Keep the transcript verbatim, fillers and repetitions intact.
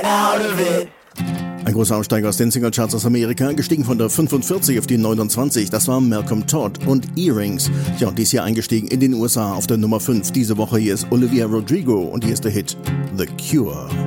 out of it. Ein großer Aussteiger aus den Singlecharts aus Amerika, gestiegen von der fünfundvierzig auf die neunundzwanzig, das war Malcolm Todd und Earrings. Ja, und dies hier eingestiegen in den U S A auf der Nummer fünf. Diese Woche hier ist Olivia Rodrigo und hier ist der Hit The Cure.